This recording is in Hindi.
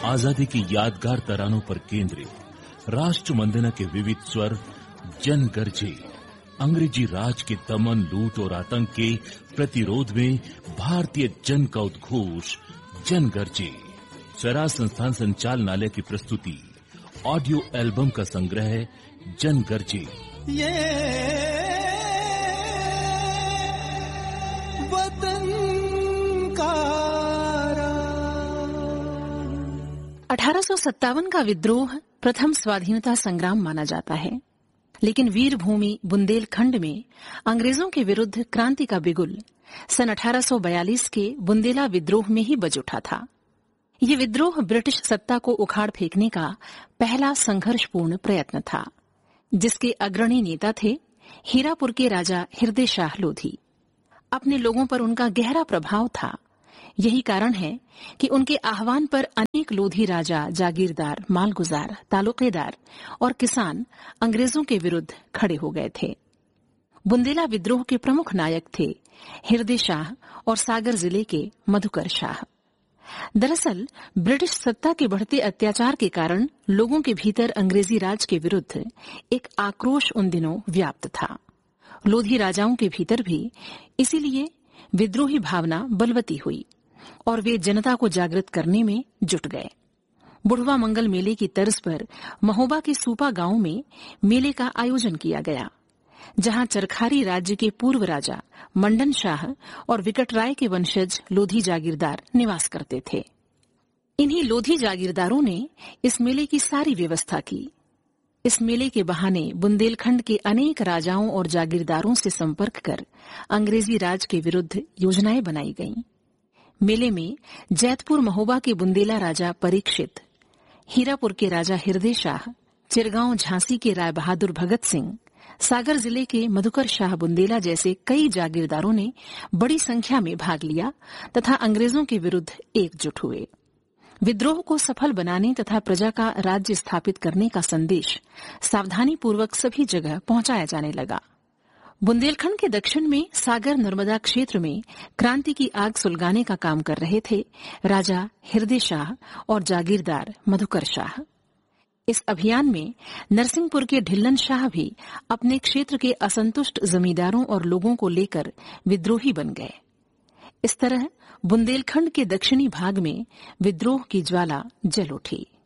आजादी की यादगार तरानों पर केंद्रित राष्ट्र वंदना के विविध स्वर जन गरजे। अंग्रेजी राज के दमन, लूट और आतंक के प्रतिरोध में भारतीय जन का उद्घोष जन गरजे। स्वराज संस्थान संचालनालय की प्रस्तुति ऑडियो एल्बम का संग्रह जन गरजे। ये वतन का 1857 का विद्रोह प्रथम स्वाधीनता संग्राम माना जाता है, लेकिन वीर भूमि बुंदेलखंड में अंग्रेजों के विरुद्ध क्रांति का बिगुल सन 1842 के बुंदेला विद्रोह में ही बज उठा था। ये विद्रोह ब्रिटिश सत्ता को उखाड़ फेंकने का पहला संघर्षपूर्ण प्रयत्न था, जिसके अग्रणी नेता थे हीरापुर के राजा हृदय शाह लोधी। अपने लोगों पर उनका गहरा प्रभाव था। यही कारण है कि उनके आह्वान पर अनेक लोधी राजा, जागीरदार, मालगुजार, तालुकेदार और किसान अंग्रेजों के विरुद्ध खड़े हो गए थे। बुंदेला विद्रोह के प्रमुख नायक थे हृदय शाह और सागर जिले के मधुकर शाह। दरअसल ब्रिटिश सत्ता के बढ़ते अत्याचार के कारण लोगों के भीतर अंग्रेजी राज के विरुद्ध एक आक्रोश उन दिनों व्याप्त था। लोधी राजाओं के भीतर भी इसीलिए विद्रोही भावना बलवती हुई और वे जनता को जागृत करने में जुट गए। बुढ़वा मंगल मेले की तर्ज पर महोबा के सूपा गांव में मेले का आयोजन किया गया, जहां चरखारी राज्य के पूर्व राजा मंडन शाह और विकटराय के वंशज लोधी जागीरदार निवास करते थे। इन्हीं लोधी जागीरदारों ने इस मेले की सारी व्यवस्था की। इस मेले के बहाने बुंदेलखंड के अनेक राजाओं और जागीरदारों से संपर्क कर अंग्रेजी राज के विरुद्ध योजनाएं बनाई गईं। मेले में जैतपुर महोबा के बुंदेला राजा परीक्षित, हीरापुर के राजा हृदय शाह, चिरगांव झांसी के राय बहादुर भगत सिंह, सागर जिले के मधुकर शाह बुंदेला जैसे कई जागीरदारों ने बड़ी संख्या में भाग लिया तथा अंग्रेजों के विरुद्ध एकजुट हुए। विद्रोह को सफल बनाने तथा प्रजा का राज्य स्थापित करने का संदेश सावधानी पूर्वक सभी जगह पहुंचाया जाने लगा। बुंदेलखंड के दक्षिण में सागर नर्मदा क्षेत्र में क्रांति की आग सुलगाने का काम कर रहे थे राजा हृदय शाह और जागीरदार मधुकर शाह। इस अभियान में नरसिंहपुर के ढिल्लन शाह भी अपने क्षेत्र के असंतुष्ट जमींदारों और लोगों को लेकर विद्रोही बन गए। इस तरह बुंदेलखंड के दक्षिणी भाग में विद्रोह की ज्वाला जल उठी।